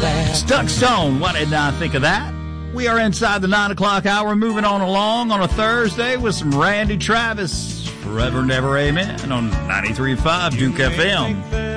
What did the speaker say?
that. Stuck Stone, what did I think of that? We are inside the 9 o'clock hour, moving on along on a Thursday with some Randy Travis. Forever and ever amen on 93.5 Duke FM.